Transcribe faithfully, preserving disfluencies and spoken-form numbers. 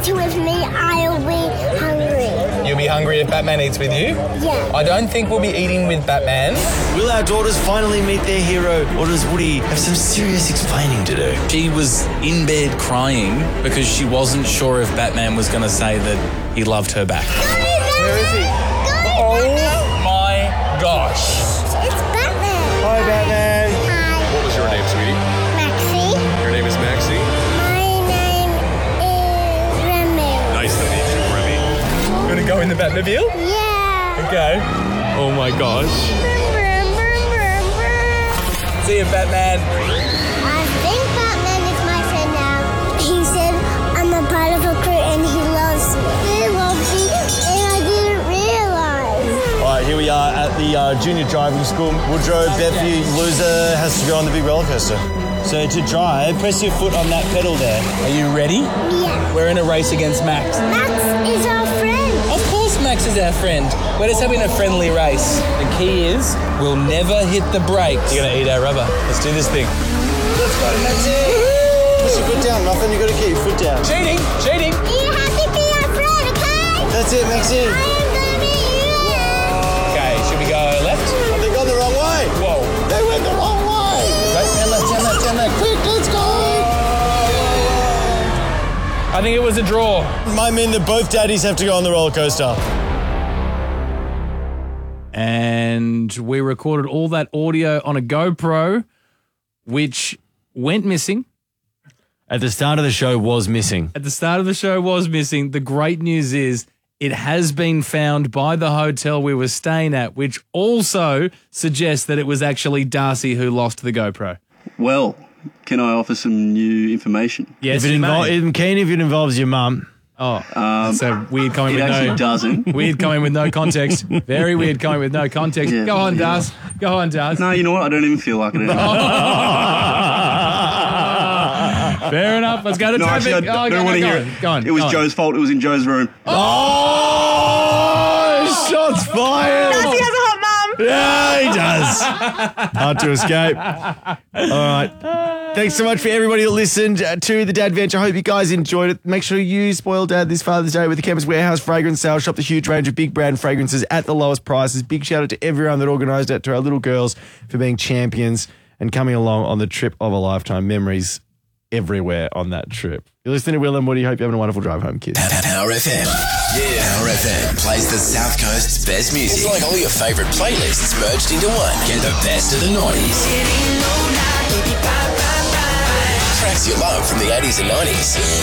eat with me, I'll be hungry. You'll be hungry if Batman eats with you? Yeah. I don't think we'll be eating with Batman. Will our daughters finally meet their hero, or does Woody have some serious explaining to do? She was in bed crying because she wasn't sure if Batman was going to say that he loved her back. Where is he? Oh my gosh. It's Batman. Hi, Batman. Hi. What was your name, sweetie? Maxie. Your name is Maxie? My name is Remy. Nice to meet you, Remy. You want to go in the Batmobile? Yeah. Okay. Oh my gosh. See you, Batman. I think Batman is my friend now. He said I'm a part of a crew and he loves me. He loves me and I didn't realize. All right, here we are at the uh, junior driving school. Woodrow, Bethany, loser has to go on the big roller coaster. So to drive, press your foot on that pedal there. Are you ready? Yeah. We're in a race against Max. Max is our friend. Of course Max is our friend. We're just having a friendly race. The key is we'll never hit the brakes. You're going to eat our rubber. Let's do this thing. Let's go, Maxie. Push your foot down, Muffin. You got to keep your foot down. Cheating, cheating. You have to be our friend, okay? That's it, Maxine. I am gonna be you. Okay, should we go left? Oh, they've gone the wrong way. Whoa. They went the wrong way. Right, turn left, turn left, turn left. Quick, let's go. I think it was a draw. Might mean that both daddies have to go on the roller coaster. And we recorded all that audio on a GoPro, which went missing. At the start of the show was missing. At the start of the show was missing. The great news is it has been found by the hotel we were staying at, which also suggests that it was actually Darcy who lost the GoPro. Well, can I offer some new information? Yes, If it you invo- may. I'm keen if it involves your mum. Oh, Um, so weird coming it with actually no doesn't. weird coming with no context. Very weird coming with no context. Yeah, Go on, yeah. Daz. Go on, Daz. No, you know what? I don't even feel like it anymore. Fair enough. Let's go to No, traffic. actually, I Oh, don't go, want to go, hear go it. on. Go on. It was go on. Joe's fault. It was in Joe's room. Oh, shots fired. Darcy has a hot mum. Yeah, he does. Hard to escape. All right. Thanks so much for everybody that listened to the Dad Venture. I hope you guys enjoyed it. Make sure you spoil Dad this Father's Day with the Campus Warehouse Fragrance Sale. Shop the huge range of big brand fragrances at the lowest prices. Big shout out to everyone that organised it, to our little girls for being champions and coming along on the trip of a lifetime. Memories everywhere on that trip. You're listening to Will and Woody. Hope you're having a wonderful drive home, kids. Power F M. Yeah. Power F M plays the South Coast's best music. It's like all your favourite playlists merged into one. Get the best of the nineties. Tracks you love from the eighties and nineties.